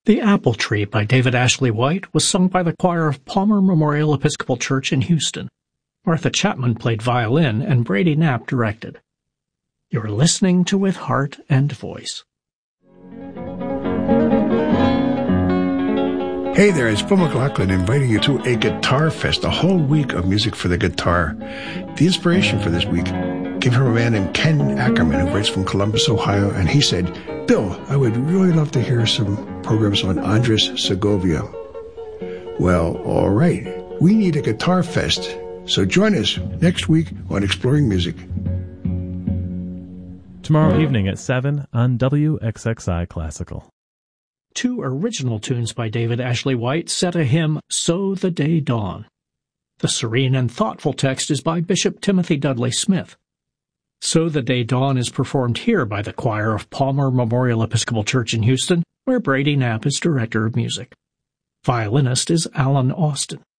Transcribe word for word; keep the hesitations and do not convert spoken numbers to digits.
The Apple Tree by David Ashley White was sung by the choir of Palmer Memorial Episcopal Church in Houston. Martha Chapman played violin and Brady Knapp directed. You're listening to With Heart and Voice. Hey there, it's Bill McLaughlin inviting you to a Guitar Fest, a whole week of music for the guitar. The inspiration for this week came from a man named Ken Ackerman, who writes from Columbus, Ohio, and he said, Bill, I would really love to hear some programs on Andres Segovia. Well, all right, we need a Guitar Fest, so join us next week on Exploring Music. Tomorrow evening at seven on W X X I Classical. Two original tunes by David Ashley White set a hymn, So the Day Dawn. The serene and thoughtful text is by Bishop Timothy Dudley Smith. So the Day Dawn is performed here by the choir of Palmer Memorial Episcopal Church in Houston, where Brady Knapp is director of music. Violinist is Alan Austin.